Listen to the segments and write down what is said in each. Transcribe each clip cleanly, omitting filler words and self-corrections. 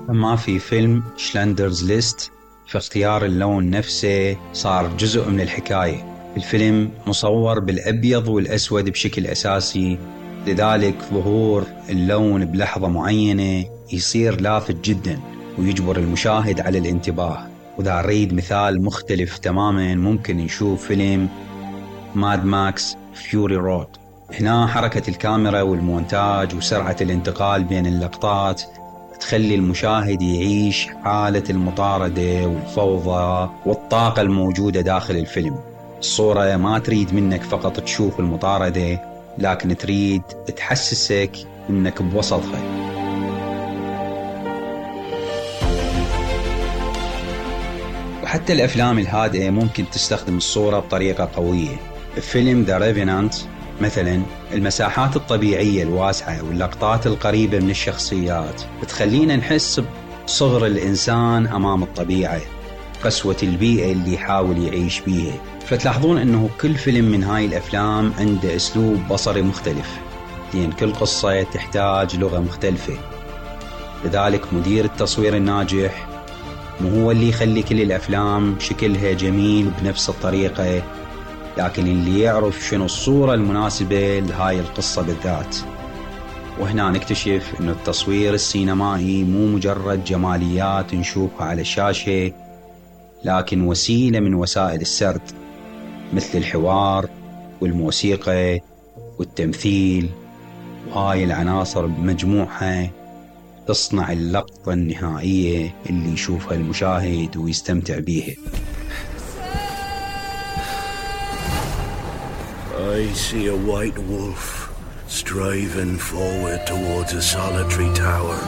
ما في فيلم شلندرز ليست، في اختيار اللون نفسه صار جزء من الحكاية. الفيلم مصور بالأبيض والأسود بشكل أساسي، لذلك ظهور اللون بلحظة معينة يصير لافت جدا ويجبر المشاهد على الانتباه. وإذا نريد مثال مختلف تماما ممكن نشوف فيلم ماد ماكس فيوري رود. هنا حركة الكاميرا والمونتاج وسرعة الانتقال بين اللقطات تخلي المشاهد يعيش حالة المطاردة والفوضى والطاقة الموجودة داخل الفيلم. الصورة ما تريد منك فقط تشوف المطاردة، لكن تريد تحسسك انك بوسطها. وحتى الأفلام الهادئة ممكن تستخدم الصورة بطريقة قوية. فيلم The Revenant مثلا، المساحات الطبيعية الواسعة واللقطات القريبة من الشخصيات بتخلينا نحس بصغر الإنسان أمام الطبيعة، قسوة البيئة اللي يحاول يعيش بيها. فتلاحظون أنه كل فيلم من هاي الأفلام عنده أسلوب بصري مختلف، لأن كل قصة تحتاج لغة مختلفة. لذلك مدير التصوير الناجح مو هو اللي يخلي كل الأفلام شكلها جميل بنفس الطريقة، لكن اللي يعرف شنو الصورة المناسبة لهاي القصة بالذات. وهنا نكتشف أن التصوير السينمائي مو مجرد جماليات نشوفها على الشاشة، لكن وسيلة من وسائل السرد، مثل الحوار والموسيقى والتمثيل. وهاي العناصر بمجموعها تصنع اللقطة النهائية اللي يشوفها المشاهد ويستمتع بيها. I see a white wolf striving forward towards a solitary tower.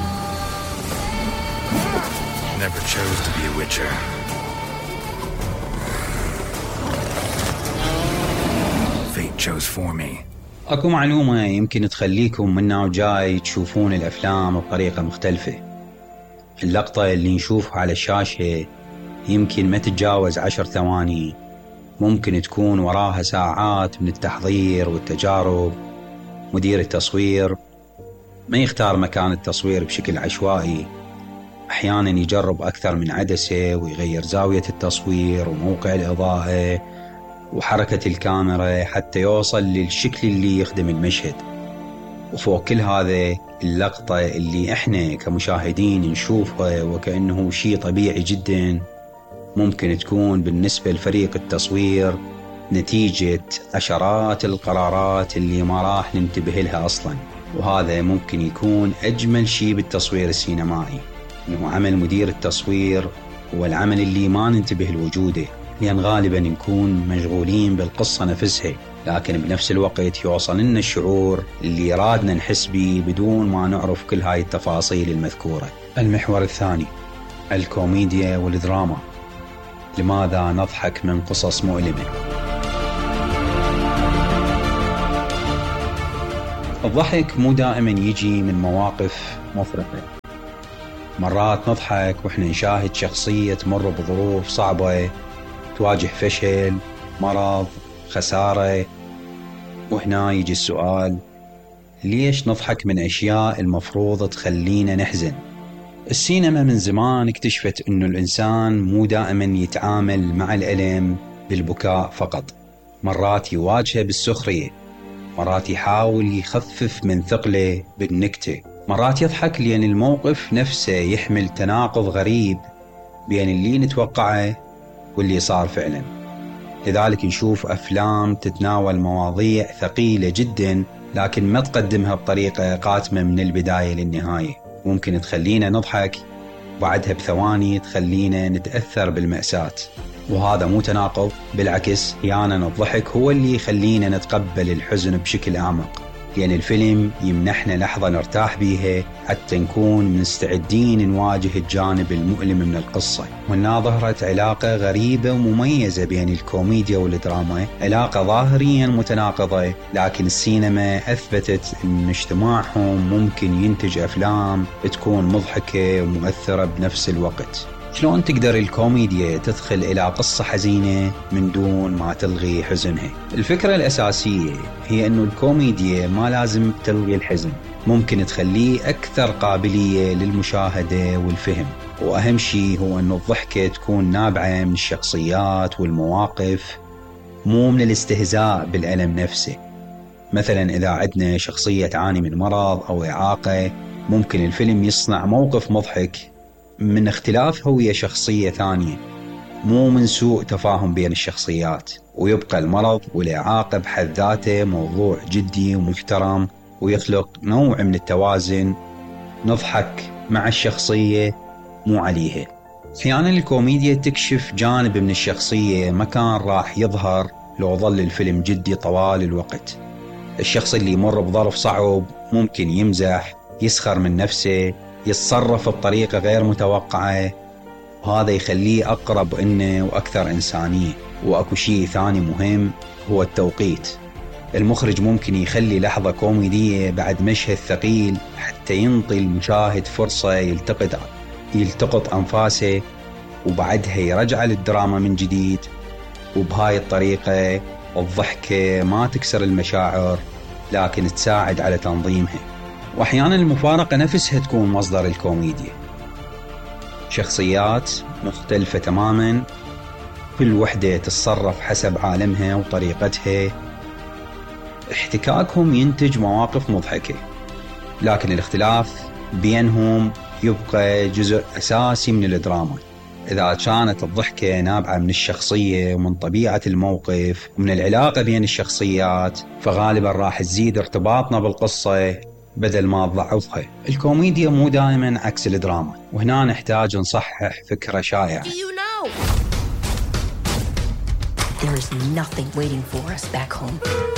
Never chose to be a witcher. Fate chose for me. أكو معلومة يمكن تخليكم منا وجاي تشوفون الأفلام بطريقة مختلفة. اللقطة اللي نشوفها على الشاشة يمكن ما تتجاوز 10 ثواني، ممكن تكون وراها ساعات من التحضير والتجارب. مدير التصوير ما يختار مكان التصوير بشكل عشوائي، أحيانا يجرب أكثر من عدسة ويغير زاوية التصوير وموقع الإضاءة وحركة الكاميرا حتى يوصل للشكل اللي يخدم المشهد. وفوق كل هذا، اللقطة اللي احنا كمشاهدين نشوفها وكأنه شيء طبيعي جدا، ممكن تكون بالنسبة لفريق التصوير نتيجة عشرات القرارات اللي ما راح ننتبه لها أصلا. وهذا ممكن يكون أجمل شيء بالتصوير السينمائي، إنه عمل مدير التصوير هو العمل اللي ما ننتبه لوجوده، لأن غالبا نكون مشغولين بالقصة نفسها، لكن بنفس الوقت يوصل لنا الشعور اللي رادنا نحس به بدون ما نعرف كل هاي التفاصيل المذكورة. المحور الثاني، الكوميديا والدراما. لماذا نضحك من قصص مؤلمة؟ الضحك مو دائما يجي من مواقف مفرحة. مرات نضحك وإحنا نشاهد شخصية تمر بظروف صعبة، تواجه فشل، مرض، خسارة. وهنا يجي السؤال، ليش نضحك من أشياء المفروض تخلينا نحزن؟ السينما من زمان اكتشفت أنه الإنسان مو دائما يتعامل مع الألم بالبكاء فقط، مرات يواجهه بالسخرية، مرات يحاول يخفف من ثقله بالنكتة، مرات يضحك لأن الموقف نفسه يحمل تناقض غريب بين اللي نتوقعه واللي صار فعلا. لذلك نشوف أفلام تتناول مواضيع ثقيلة جدا لكن ما تقدمها بطريقة قاتمة من البداية للنهاية، ممكن تخلينا نضحك بعدها بثواني تخلينا نتأثر بالمأساة. وهذا مو تناقض، بالعكس أحيانا الضحك هو اللي يخلينا نتقبل الحزن بشكل أعمق، لأن الفيلم يمنحنا لحظة نرتاح بيها حتى نكون مستعدين نواجه الجانب المؤلم من القصة. وهنا ظهرت علاقة غريبة ومميزة بين الكوميديا والدراما، علاقة ظاهريا متناقضة، لكن السينما أثبتت أن اجتماعهم ممكن ينتج أفلام تكون مضحكة ومؤثرة بنفس الوقت. شلون تقدر الكوميديا تدخل إلى قصة حزينة من دون ما تلغي حزنها؟ الفكرة الأساسية هي أنه الكوميديا ما لازم تلغي الحزن، ممكن تخليه أكثر قابلية للمشاهدة والفهم. وأهم شيء هو أنه الضحكة تكون نابعة من الشخصيات والمواقف، مو من الاستهزاء بالألم نفسه. مثلا إذا عندنا شخصية تعاني من مرض أو إعاقة، ممكن الفيلم يصنع موقف مضحك من اختلافها ويا شخصية ثانية، مو من سوء تفاهم بين الشخصيات، ويبقى المرض والإعاقة بحد ذاته موضوع جدي ومحترم، ويخلق نوع من التوازن، نضحك مع الشخصية مو عليها. أحيانا الكوميديا تكشف جانب من الشخصية ما كان راح يظهر لو ظل الفيلم جدي طوال الوقت. الشخص اللي يمر بظرف صعب ممكن يمزح، يسخر من نفسه، يتصرف بطريقة غير متوقعة، وهذا يخليه أقرب إنه وأكثر إنسانية. وأكو شيء ثاني مهم هو التوقيت. المخرج ممكن يخلي لحظة كوميدية بعد مشهد ثقيل حتى ينطي المشاهد فرصة يلتقط أنفاسه، وبعدها يرجع للدراما من جديد. وبهاي الطريقة الضحكة ما تكسر المشاعر، لكن تساعد على تنظيمها. وأحيانا المفارقة نفسها تكون مصدر الكوميديا. شخصيات مختلفة تماما، كل وحدة تتصرف حسب عالمها وطريقتها، احتكاكهم ينتج مواقف مضحكة، لكن الاختلاف بينهم يبقى جزء أساسي من الدراما. إذا كانت الضحكة نابعة من الشخصية ومن طبيعة الموقف ومن العلاقة بين الشخصيات، فغالبا راح تزيد ارتباطنا بالقصة بدل ما تضعفها. الكوميديا مو دائما عكس الدراما، وهنا نحتاج نصحح فكرة شائعة. There is nothing waiting for us back home.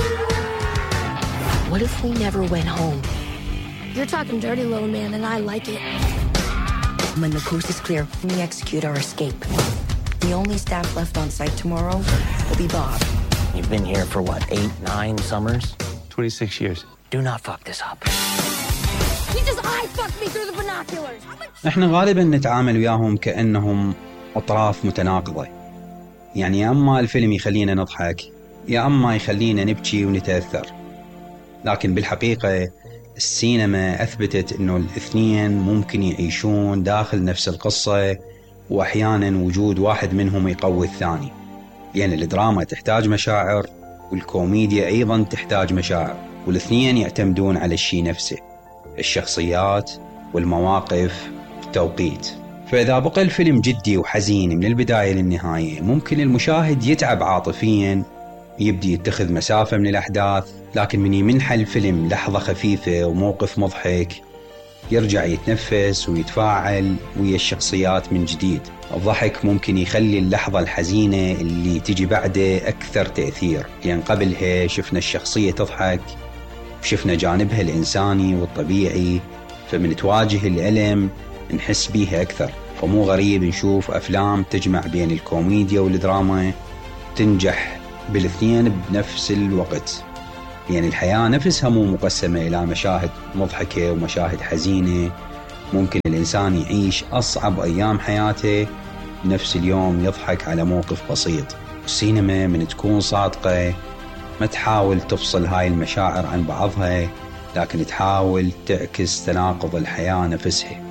What if we never went home? You're talking dirty, little man, and I like it. When the coast is clear, we execute our escape. The only staff left on site tomorrow will be Bob. You've been here for what, 8, 9 summers? 26 years. Do not fuck this up. He just eye-fucked me through the binoculars. احنا غالبا نتعامل وياهم كأنهم أطراف متناقضة، يعني يا أما الفيلم يخلينا نضحك يا أما يخلينا نبكي ونتأثر. لكن بالحقيقة السينما أثبتت أنه الاثنين ممكن يعيشون داخل نفس القصة، وأحيانا وجود واحد منهم يقوي الثاني. يعني الدراما تحتاج مشاعر، والكوميديا أيضا تحتاج مشاعر، والاثنين يعتمدون على الشيء نفسه، الشخصيات والمواقف والتوقيت. فإذا بقى الفيلم جدي وحزين من البداية للنهاية، ممكن المشاهد يتعب عاطفيا، يبدي يتخذ مسافة من الأحداث. لكن من يمنح الفيلم لحظة خفيفة وموقف مضحك، يرجع يتنفس ويتفاعل ويا الشخصيات من جديد. الضحك ممكن يخلي اللحظة الحزينة اللي تجي بعده أكثر تأثير، لأن قبلها شفنا الشخصية تضحك وشفنا جانبها الإنساني والطبيعي، فمن تواجه الألم نحس بيها أكثر. فمو غريب نشوف أفلام تجمع بين الكوميديا والدراما تنجح بالاثنين بنفس الوقت. يعني الحياة نفسها مو مقسمة إلى مشاهد مضحكة ومشاهد حزينة. ممكن الإنسان يعيش أصعب أيام حياته نفس اليوم يضحك على موقف بسيط. السينما من تكون صادقة ما تحاول تفصل هاي المشاعر عن بعضها، لكن تحاول تعكس تناقض الحياة نفسها.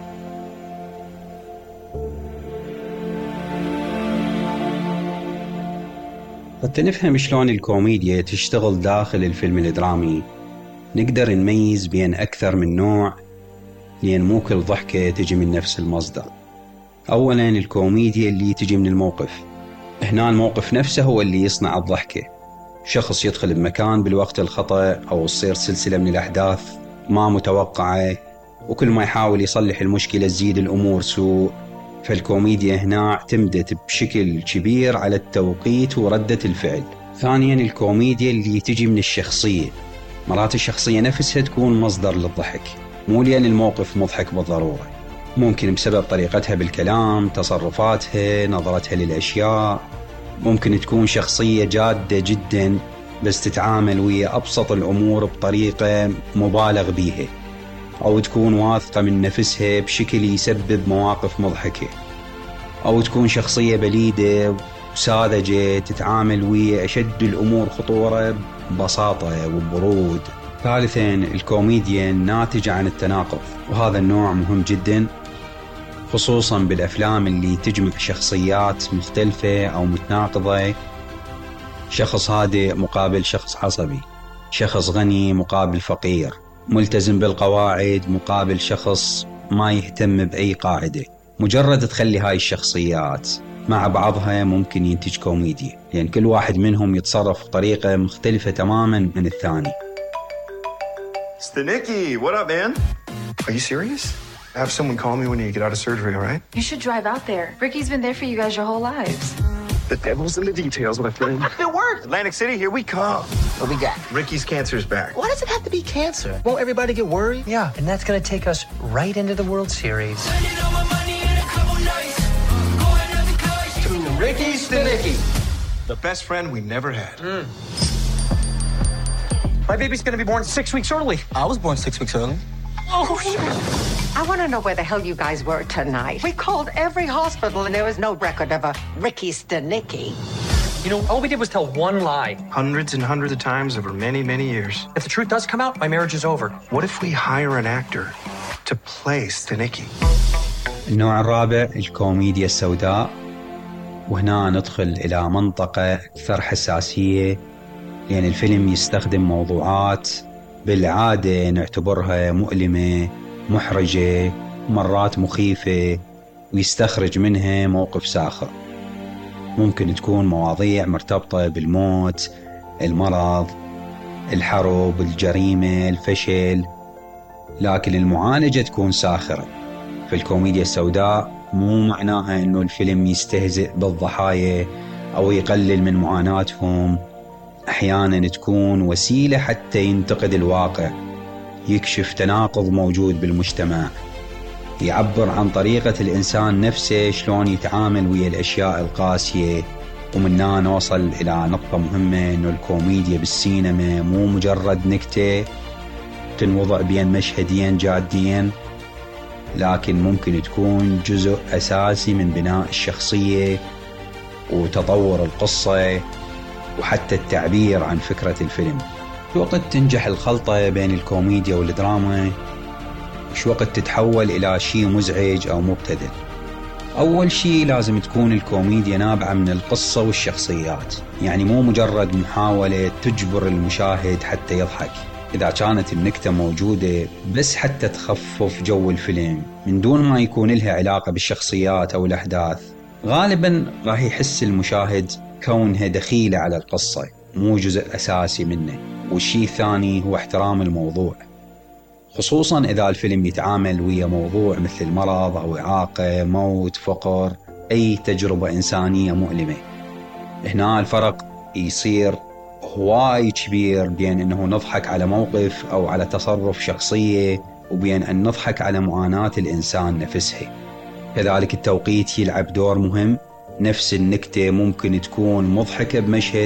حتى نفهم شلون الكوميديا تشتغل داخل الفيلم الدرامي، نقدر نميز بين أكثر من نوع، لأن مو كل ضحكة تجي من نفس المصدر. أولا الكوميديا اللي تجي من الموقف، هنا الموقف نفسه هو اللي يصنع الضحكة. شخص يدخل بمكان بالوقت الخطأ، أو تصير سلسلة من الأحداث ما متوقعة، وكل ما يحاول يصلح المشكلة تزيد الأمور سوء. فالكوميديا هنا اعتمدت بشكل كبير على التوقيت وردة الفعل. ثانيا الكوميديا اللي تجي من الشخصية، مرات الشخصية نفسها تكون مصدر للضحك، مو لأن الموقف مضحك بالضرورة، ممكن بسبب طريقتها بالكلام، تصرفاتها، نظرتها للأشياء. ممكن تكون شخصية جادة جدا بس تتعامل ويا أبسط الأمور بطريقة مبالغ بيها، أو تكون واثقة من نفسها بشكل يسبب مواقف مضحكة. أو تكون شخصية بليدة وساذجة تتعامل ويا أشد الأمور خطورة ببساطة وببرود. ثالثاً الكوميديا ناتجة عن التناقض، وهذا النوع مهم جداً خصوصاً بالأفلام اللي تجمع شخصيات مختلفة أو متناقضة، شخص هادئ مقابل شخص عصبي، شخص غني مقابل فقير، ملتزم بالقواعد مقابل شخص ما يهتم بأي قاعدة. مجرد تخلي هاي الشخصيات مع بعضها ممكن ينتج كوميديا، لأن كل واحد منهم يتصرف بطريقة مختلفة تماماً من الثاني. Stanicki, what up, man? Are you serious? Have someone call me when you get out of surgery, all right? You should drive out there. Ricky's been there for you guys your whole lives. The devil's in the details, my friend. It worked! Atlantic City, here we come. What we got? Ricky's cancer's back. Why does it have to be cancer? Won't everybody get worried? Yeah, and that's going to take us right into the World Series. To Ricky Stanicki. The best friend we never had. My baby's going to be born 6 weeks early. I was born 6 weeks early. Oh, shit. I want to know where the hell you guys were tonight. We called every hospital and there was no record of a Ricky Stanicki. You know, all we did was tell one lie. Hundreds and hundreds of times over many, many years. If the truth does come out, my marriage is over. What if we hire an actor to play Stanicki? النوع الرابع الكوميديا السوداء، وهنا ندخل إلى منطقة أكثر حساسية، لأن الفيلم يستخدم موضوعات بالعادة نعتبرها مؤلمة، محرجة، مرات مخيفة، ويستخرج منها موقف ساخر. ممكن تكون مواضيع مرتبطة بالموت، المرض، الحرب، الجريمة، الفشل، لكن المعالجة تكون ساخرة. في الكوميديا السوداء مو معناها إنه الفيلم يستهزئ بالضحايا أو يقلل من معاناتهم، أحيانا تكون وسيلة حتى ينتقد الواقع، يكشف تناقض موجود بالمجتمع، يعبر عن طريقة الإنسان نفسه شلون يتعامل ويا الأشياء القاسية. ومننا نوصل إلى نقطة مهمة، إنه الكوميديا بالسينما مو مجرد نكتة تنوضع بين مشهدين جادين، لكن ممكن تكون جزء أساسي من بناء الشخصية وتطور القصة وحتى التعبير عن فكرة الفيلم. شو وقت تنجح الخلطة بين الكوميديا والدراما، وشو وقت تتحول إلى شيء مزعج أو مبتذل. أول شيء لازم تكون الكوميديا نابعة من القصة والشخصيات، يعني مو مجرد محاولة تجبر المشاهد حتى يضحك. إذا كانت النكتة موجودة بس حتى تخفف جو الفيلم من دون ما يكون لها علاقة بالشخصيات أو الأحداث، غالبا راح يحس المشاهد كونها دخيلة على القصة مو جزء أساسي منه. والشيء الثاني هو احترام الموضوع، خصوصا إذا الفيلم يتعامل ويا موضوع مثل مرض أو إعاقة، موت، فقر، أي تجربة إنسانية مؤلمة. هنا الفرق يصير هواي كبير بين أنه نضحك على موقف أو على تصرف شخصية وبين أن نضحك على معاناة الإنسان نفسها. كذلك التوقيت يلعب دور مهم. نفس النكتة ممكن تكون مضحكة بمشهد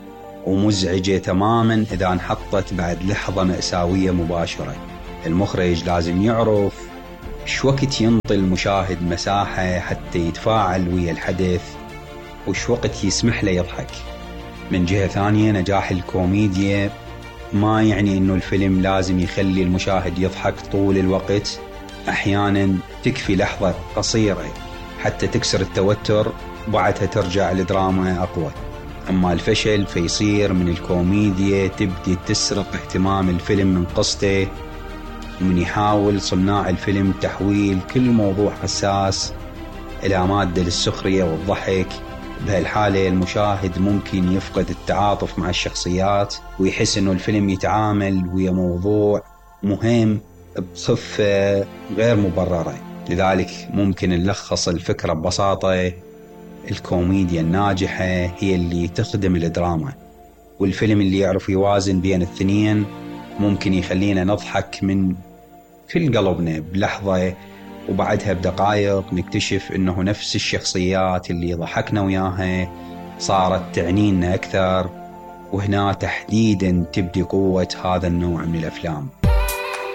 ومزعجة تماما إذا انحطت بعد لحظة مأساوية مباشرة. المخرج لازم يعرف شو وقت ينطي المشاهد مساحة حتى يتفاعل ويا الحدث وشو وقت يسمح له يضحك. من جهة ثانية نجاح الكوميديا ما يعني إنه الفيلم لازم يخلي المشاهد يضحك طول الوقت. أحيانا تكفي لحظة قصيرة حتى تكسر التوتر وبعدها ترجع الدراما أقوى. أما الفشل فيصير من الكوميديا تبدي تسرق اهتمام الفيلم من قصته، ومن يحاول صناع الفيلم تحويل كل موضوع حساس إلى مادة للسخرية والضحك. بهالحالة المشاهد ممكن يفقد التعاطف مع الشخصيات ويحس إنه الفيلم يتعامل ويا موضوع مهم بخفة غير مبررة. لذلك ممكن نلخص الفكرة ببساطة: الكوميديا الناجحة هي اللي تخدم الدراما، والفيلم اللي يعرف يوازن بين الاثنين ممكن يخلينا نضحك من كل قلبنا بلحظة، وبعدها بدقائق نكتشف إنه نفس الشخصيات اللي ضحكنا وياها صارت تعنينا أكثر. وهنا تحديدا تبدي قوة هذا النوع من الأفلام.